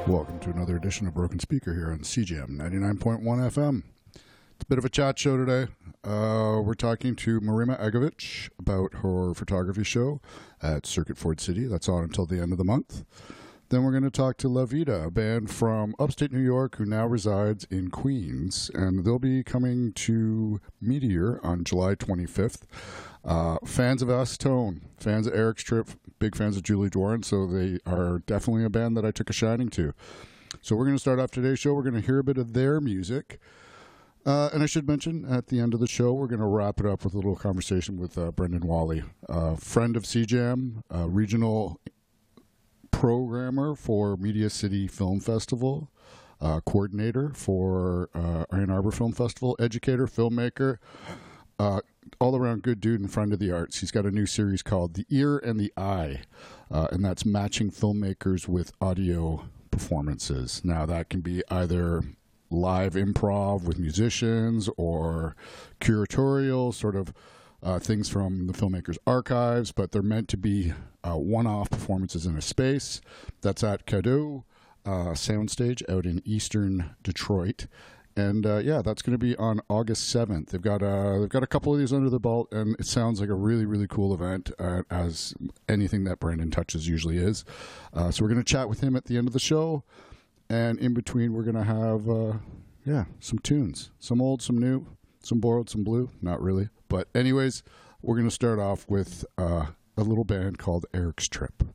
Welcome to another edition of Broken Speaker here on CGM 99.1 FM. It's a bit of a chat show today. We're talking to Marima Agovich about her photography show at Circuit Ford City. That's on until the end of the month. Then we're going to talk to La Vida, a band from upstate New York who now resides in Queens, and they'll be coming to Meteor on July 25th. Fans of Acetone, fans of Eric's Trip, big fans of Julie Dworin, so they are definitely a band that I took a shining to. So we're going to start off today's show. We're going to hear a bit of their music. And I should mention, at the end of the show, we're going to wrap it up with a little conversation with Brendan Wally, friend of CJAM, regional programmer for Media City Film Festival, coordinator for Ann Arbor Film Festival, educator, filmmaker, all-around good dude and friend of the arts. He's got a new series called The Ear and the Eye, and that's matching filmmakers with audio performances. Now, that can be either live improv with musicians or curatorial sort of things from the filmmakers' archives, but they're meant to be one-off performances in a space. That's at Cadeau Soundstage out in eastern Detroit. And yeah, that's going to be on August 7th. They've got a couple of these under the belt, and it sounds like a really, really cool event, as anything that Brandon touches usually is. So we're going to chat with him at the end of the show, and in between we're going to have, yeah, some tunes. Some old, some new, some borrowed, some blue. Not really. But anyways, we're going to start off with a little band called Eric's Trip.